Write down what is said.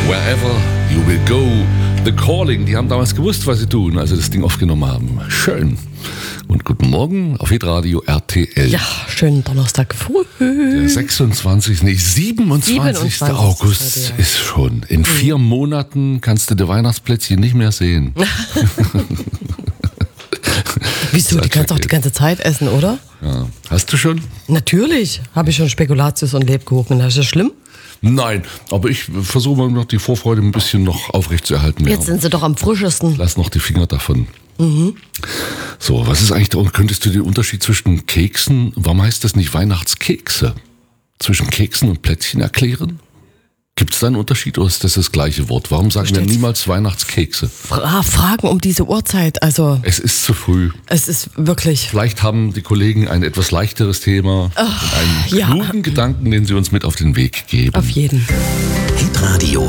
Wherever you will go. The Calling, die haben damals gewusst, was sie tun, als sie das Ding aufgenommen haben. Schön. Und guten Morgen auf Hitradio RTL. Ja, schönen Donnerstag früh. Der 27. August ist schon. In 4 Monaten kannst du die Weihnachtsplätzchen nicht mehr sehen. Wieso? Die kannst du auch die ganze Zeit essen, oder? Ja. Hast du schon? Natürlich habe ich schon Spekulatius und Lebkuchen. Das ist das schlimm? Nein, aber ich versuche mal noch die Vorfreude ein bisschen noch aufrechtzuerhalten. Jetzt sind sie doch am frischesten. Lass noch die Finger davon. So, was ist eigentlich da? Könntest du den Unterschied zwischen Keksen, warum heißt das nicht Weihnachtskekse? Zwischen Keksen und Plätzchen erklären? Gibt es da einen Unterschied oder ist das gleiche Wort? Warum sagen wir niemals Weihnachtskekse? Fragen um diese Uhrzeit, also... Es ist zu früh. Es ist wirklich... Vielleicht haben die Kollegen ein etwas leichteres Thema und einen klugen Gedanken, den sie uns mit auf den Weg geben. Auf jeden. Hitradio